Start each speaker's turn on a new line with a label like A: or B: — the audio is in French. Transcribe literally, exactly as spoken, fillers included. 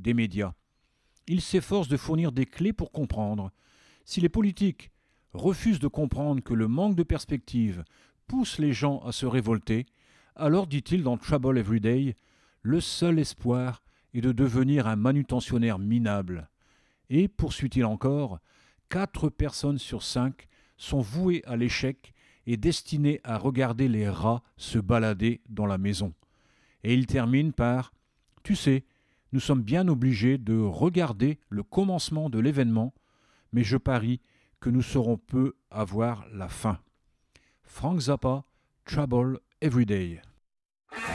A: des médias. Il s'efforce de fournir des clés pour comprendre. Si les politiques refusent de comprendre que le manque de perspective pousse les gens à se révolter, alors, dit-il dans Trouble Every Day, le seul espoir est de devenir un manutentionnaire minable. Et, poursuit-il encore, quatre personnes sur cinq sont vouées à l'échec et destinées à regarder les rats se balader dans la maison. Et il termine par « Tu sais, nous sommes bien obligés de regarder le commencement de l'événement, mais je parie que nous saurons peu avoir la fin. » Frank Zappa, Trouble Every Day.